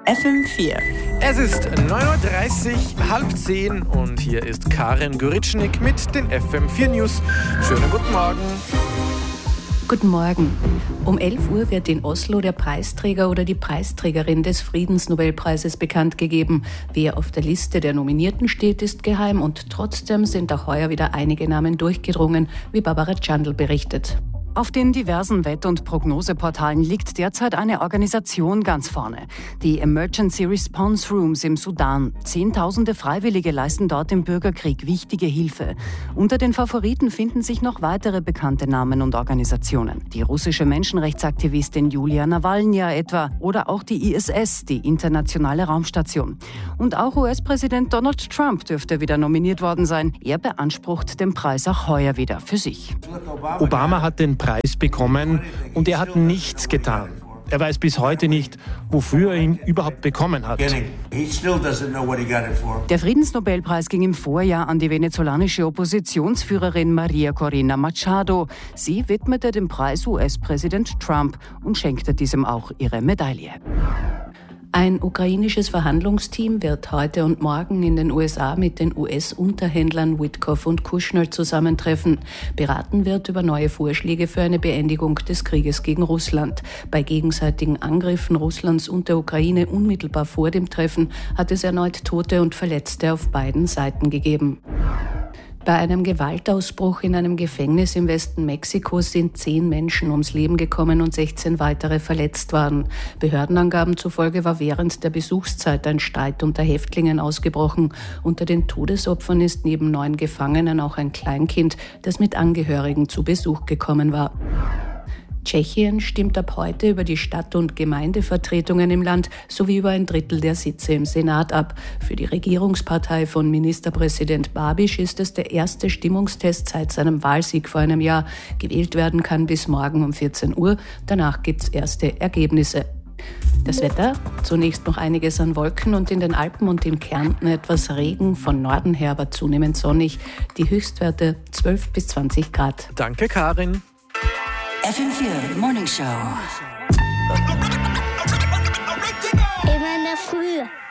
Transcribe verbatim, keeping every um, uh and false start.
F M vier. Es ist neun Uhr dreißig, halb zehn und hier ist Karin Goritschnik mit den F M vier News. Schönen guten Morgen. Guten Morgen. Um elf Uhr wird in Oslo der Preisträger oder die Preisträgerin des Friedensnobelpreises bekannt gegeben. Wer auf der Liste der Nominierten steht, ist geheim und trotzdem sind auch heuer wieder einige Namen durchgedrungen, wie Barbara Tschandl berichtet. Auf den diversen Wett- und Prognoseportalen liegt derzeit eine Organisation ganz vorne. Die Emergency Response Rooms im Sudan. Zehntausende Freiwillige leisten dort im Bürgerkrieg wichtige Hilfe. Unter den Favoriten finden sich noch weitere bekannte Namen und Organisationen. Die russische Menschenrechtsaktivistin Julia Nawalnja etwa oder auch die I S S, die internationale Raumstation. Und auch U S-Präsident Donald Trump dürfte wieder nominiert worden sein. Er beansprucht den Preis auch heuer wieder für sich. Obama hat den Preis bekommen und er hat nichts getan. Er weiß bis heute nicht, wofür er ihn überhaupt bekommen hat. Der Friedensnobelpreis ging im Vorjahr an die venezolanische Oppositionsführerin Maria Corina Machado. Sie widmete den Preis U S-Präsident Trump und schenkte diesem auch ihre Medaille. Ein ukrainisches Verhandlungsteam wird heute und morgen in den U S A mit den U S-Unterhändlern Witkoff und Kushner zusammentreffen. Beraten wird über neue Vorschläge für eine Beendigung des Krieges gegen Russland. Bei gegenseitigen Angriffen Russlands und der Ukraine unmittelbar vor dem Treffen hat es erneut Tote und Verletzte auf beiden Seiten gegeben. Bei einem Gewaltausbruch in einem Gefängnis im Westen Mexikos sind zehn Menschen ums Leben gekommen und sechzehn weitere verletzt worden. Behördenangaben zufolge war während der Besuchszeit ein Streit unter Häftlingen ausgebrochen. Unter den Todesopfern ist neben neun Gefangenen auch ein Kleinkind, das mit Angehörigen zu Besuch gekommen war. Tschechien stimmt ab heute über die Stadt- und Gemeindevertretungen im Land sowie über ein Drittel der Sitze im Senat ab. Für die Regierungspartei von Ministerpräsident Babiš ist es der erste Stimmungstest seit seinem Wahlsieg vor einem Jahr. Gewählt werden kann bis morgen um vierzehn Uhr. Danach gibt es erste Ergebnisse. Das Wetter, zunächst noch einiges an Wolken und in den Alpen und in Kärnten etwas Regen, von Norden her aber zunehmend sonnig. Die Höchstwerte zwölf bis zwanzig Grad. Danke, Karin. F M vier Morning Show. Immer in der Früh.